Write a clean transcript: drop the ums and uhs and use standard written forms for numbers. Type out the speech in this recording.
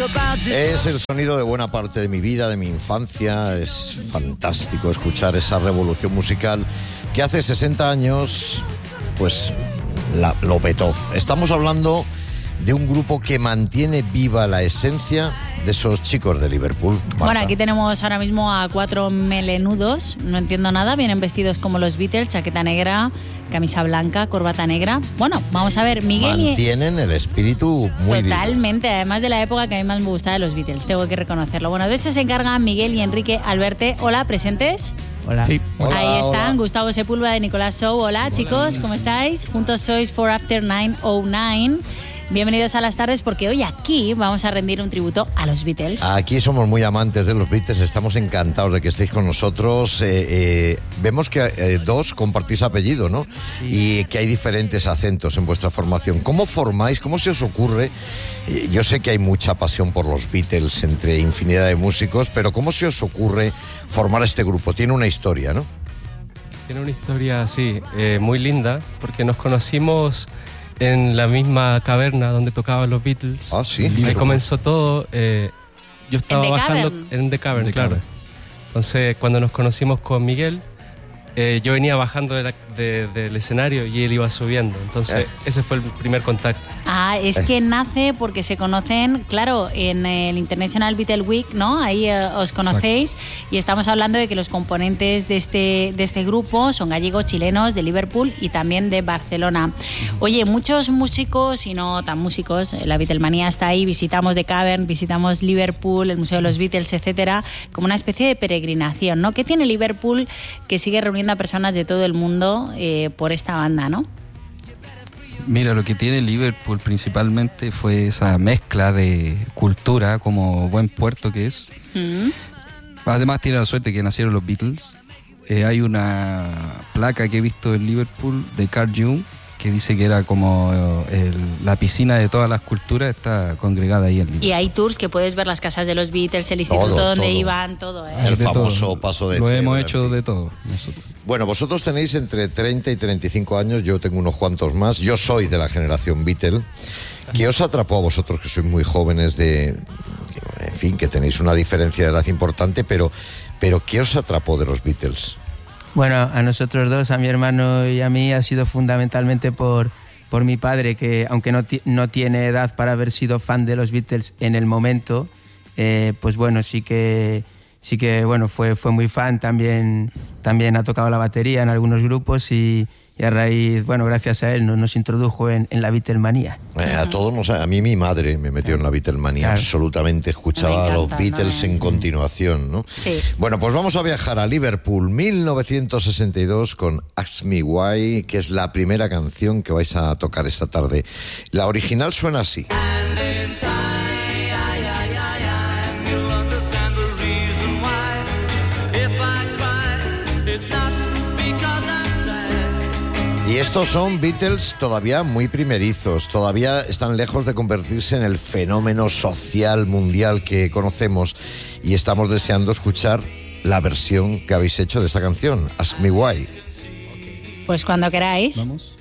Es el sonido de buena parte de mi vida, de mi infancia. Es fantástico escuchar esa revolución musical que hace 60 años, pues, lo petó. Estamos hablando de un grupo que mantiene viva la esencia de esos chicos de Liverpool. Marta. Bueno, aquí tenemos ahora mismo a 4 melenudos, no entiendo nada, vienen vestidos como los Beatles, chaqueta negra, camisa blanca, corbata negra. Bueno, vamos a ver, Miguel... Mantienen el espíritu muy vivo. Totalmente, además de la época que a mí más me gustaba de los Beatles, tengo que reconocerlo. Bueno, de eso se encargan Miguel y Enrique Alberte. Hola, ¿presentes? Hola. Sí. Hola, Ahí están, hola. Gustavo Sepúlveda de Nicolás Show. Hola, chicos, ¿cómo estáis? Juntos sois 4 After 909. Bienvenidos a las tardes porque hoy aquí vamos a rendir un tributo a los Beatles. Aquí somos muy amantes de los Beatles, estamos encantados de que estéis con nosotros. Vemos que dos compartís apellido, ¿no? Sí. Y que hay diferentes acentos en vuestra formación. ¿Cómo formáis? ¿Cómo se os ocurre? Yo sé que hay mucha pasión por los Beatles entre infinidad de músicos, pero ¿cómo se os ocurre formar este grupo? Tiene una historia, ¿no? Tiene una historia, sí, muy linda, porque nos conocimos en la misma caverna donde tocaban los Beatles. Ah, sí. Ahí comenzó todo. Yo estaba bajando en The Cavern, claro. Entonces, cuando nos conocimos con Miguel, yo venía bajando del escenario y él iba subiendo. Entonces, ese fue el primer contacto. Ah, es que nace porque se conocen, claro, en el International Beatle Week, ¿no? Ahí os conocéis. Exacto. Y estamos hablando de que los componentes de este grupo son gallegos, chilenos, de Liverpool y también de Barcelona. Oye, muchos músicos y no tan músicos, la Beatlemanía está ahí, visitamos The Cavern, visitamos Liverpool, el Museo de los Beatles, etcétera, como una especie de peregrinación, ¿no? ¿Qué tiene Liverpool que sigue reuniendo a personas de todo el mundo por esta banda, ¿no? Mira, lo que tiene Liverpool principalmente fue esa mezcla de cultura como buen puerto que es. Además tiene la suerte que nacieron los Beatles. Hay una placa que he visto en Liverpool de Carl Jung que dice que era como la piscina de todas las culturas, está congregada ahí en Liverpool. Y hay tours que puedes ver las casas de los Beatles, el instituto donde iban, todo. El famoso paso de Lo cebra, hemos hecho de todo nosotros. Bueno, vosotros tenéis entre 30 y 35 años, yo tengo unos cuantos más. Yo soy de la generación Beatle. ¿Qué os atrapó a vosotros, que sois muy jóvenes, en fin, que tenéis una diferencia de edad importante, pero ¿qué os atrapó de los Beatles? Bueno, a nosotros dos, a mi hermano y a mí, ha sido fundamentalmente por mi padre, que aunque no tiene edad para haber sido fan de los Beatles en el momento, pues bueno, sí que bueno, fue muy fan, también ha tocado la batería en algunos grupos y a raíz, bueno, gracias a él nos introdujo en la Beatlemanía. A todos, a mí mi madre me metió en la Beatlemanía, claro. Absolutamente, escuchaba a los Beatles en continuación, ¿no? Sí. Bueno, pues vamos a viajar a Liverpool, 1962, con Ask Me Why, que es la primera canción que vais a tocar esta tarde. La original suena así. Y estos son Beatles todavía muy primerizos, todavía están lejos de convertirse en el fenómeno social mundial que conocemos y estamos deseando escuchar la versión que habéis hecho de esta canción, Ask Me Why. Pues cuando queráis. Vamos.